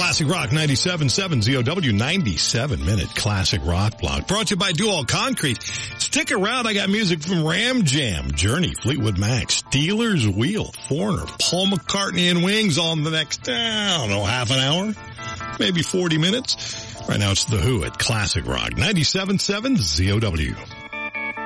Classic Rock 97.7 ZOW 97-minute Classic Rock block. Brought to you by Dual Concrete. Stick around. I got music from Ram Jam, Journey, Fleetwood Mac, Steelers Wheel, Foreigner, Paul McCartney and Wings on the next, half an hour, maybe 40 minutes. Right now it's The Who at Classic Rock 97.7 ZOW.